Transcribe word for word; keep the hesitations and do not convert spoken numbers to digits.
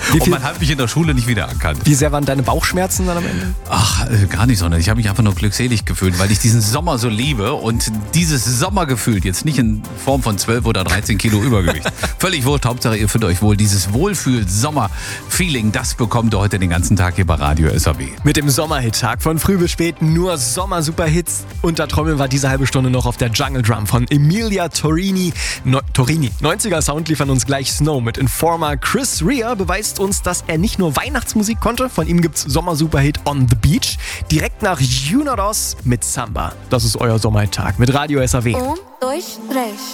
Wie Und viel- man hat mich in der Schule nicht wiedererkannt. Wie sehr waren deine Bauchschmerzen dann am Ende? Ach, äh, gar nicht, sondern ich habe mich einfach nur glückselig gefühlt, weil ich diesen Sommer so liebe und dieses Sommergefühl, jetzt nicht in Form von zwölf oder dreizehn Kilo Übergewicht. Völlig wurscht, Hauptsache ihr fühlt euch wohl. Dieses Wohlfühl-Sommer-Feeling, das bekommt ihr heute den ganzen Tag hier bei Radio S A W. Mit dem Sommerhit-Tag von früh bis spät nur Sommer-Superhits. Und da Trommel war diese halbe Stunde noch auf der Jungle Drum von Emilia Torini. No, Torini. neunziger Sound liefern uns gleich Snow mit Informer. Chris Rea beweist uns, dass er nicht nur Weihnachtsmusik konnte. Von ihm gibt's Sommer-Superhit On the Beach. Direkt nach Junados mit Samba. Das ist euer Sommerhit-Tag mit Radio S A W. Um, dois, três.